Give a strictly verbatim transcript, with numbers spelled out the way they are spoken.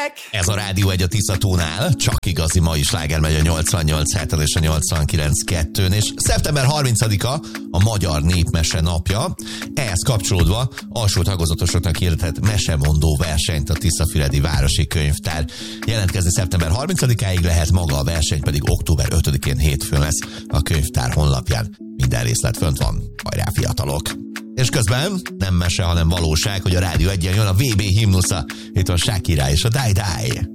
Ez a Rádió egy a Tiszatónál, csak igazi mai sláger megy a nyolcvannyolc héten és a nyolcvankilenc kettőn, és szeptember harmincadika a Magyar Népmese napja. Ehhez kapcsolódva alsó tagozatosoknak hirdetett mesemondó versenyt a Tiszafüredi Városi Könyvtár. Jelentkezni szeptember harmincadikáig lehet, maga a verseny pedig október ötödikén hétfőn lesz a könyvtár honlapján. Minden részlet fönt van, hajrá fiatalok! És közben nem mese, hanem valóság, hogy a Rádió egyen jön a vé bé himnusza. Itt van Shakira és a Die Die.